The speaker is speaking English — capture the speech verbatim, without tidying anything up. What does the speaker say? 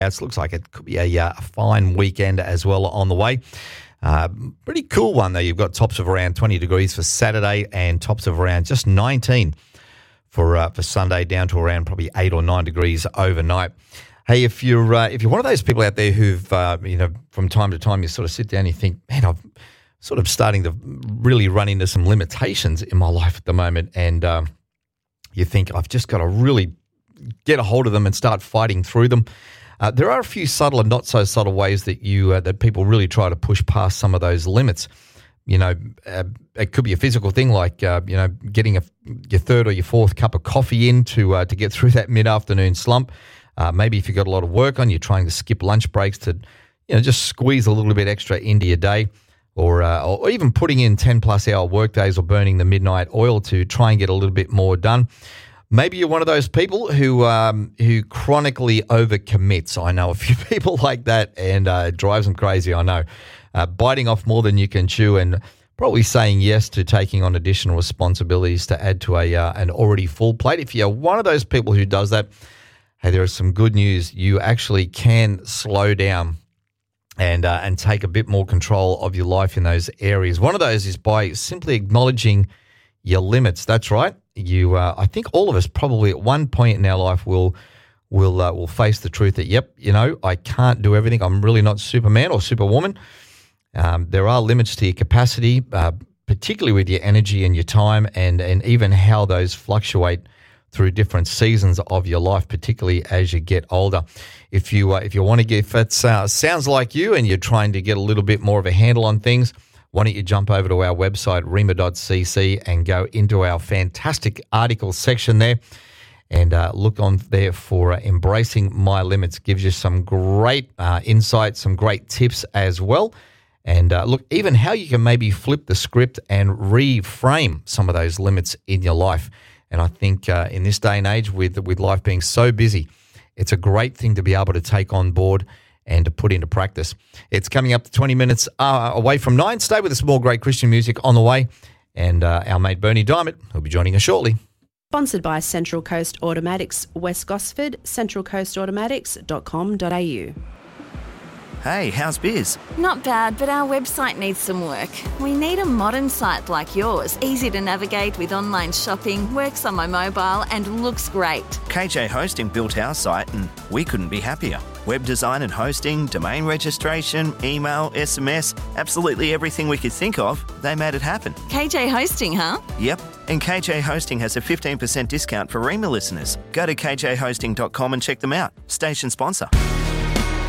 It looks like it could be a, uh, a fine weekend as well on the way. Uh, pretty cool one, though. You've got tops of around twenty degrees for Saturday and tops of around just nineteen for uh, for Sunday, down to around probably eight or nine degrees overnight. Hey, if you're uh, if you're one of those people out there who've, uh, you know, from time to time you sort of sit down and you think, man, I'm sort of starting to really run into some limitations in my life at the moment, and um, you think I've just got to really get a hold of them and start fighting through them. Uh, there are a few subtle and not so subtle ways that you uh, that people really try to push past some of those limits. You know, uh, it could be a physical thing like uh, you know getting a, your third or your fourth cup of coffee in to uh, to get through that mid-afternoon slump. Uh, maybe if you've got a lot of work on, you're trying to skip lunch breaks to, you know, just squeeze a little bit extra into your day, or uh, or even putting in ten plus hour work days or burning the midnight oil to try and get a little bit more done. Maybe you're one of those people who um, who chronically overcommits. I know a few people like that, and uh, it drives them crazy, I know. Uh, biting off more than you can chew and probably saying yes to taking on additional responsibilities to add to a uh, an already full plate. If you're one of those people who does that, hey, there is some good news. You actually can slow down and uh, and take a bit more control of your life in those areas. One of those is by simply acknowledging your limits. That's right. You, uh, I think all of us probably at one point in our life will will uh, will face the truth that, yep, you know, I can't do everything. I'm really not Superman or Superwoman. Um, there are limits to your capacity, uh, particularly with your energy and your time, and and even how those fluctuate through different seasons of your life, particularly as you get older. If you uh, if you want to get, if it uh, sounds like you and you're trying to get a little bit more of a handle on things, why don't you jump over to our website, rhema dot c c, and go into our fantastic article section there and uh, look on there for uh, Embracing My Limits. Gives you some great uh, insights, some great tips as well. And uh, look, even how you can maybe flip the script and reframe some of those limits in your life. And I think uh, in this day and age, with with life being so busy, it's a great thing to be able to take on board and to put into practice. It's coming up to twenty minutes uh, away from nine. Stay with us, more great Christian music on the way. And uh, our mate Bernie Diamond will be joining us shortly. Sponsored by Central Coast Automatics, West Gosford, central coast automatics dot com dot a u. Hey, how's biz? Not bad, but our website needs some work. We need a modern site like yours, easy to navigate with online shopping, works on my mobile and looks great. K J Hosting built our site and we couldn't be happier. Web design and hosting, domain registration, email, S M S, absolutely everything we could think of, they made it happen. K J Hosting, huh? Yep, and K J Hosting has a fifteen percent discount for Rhema listeners. Go to k j hosting dot com and check them out. Station sponsor.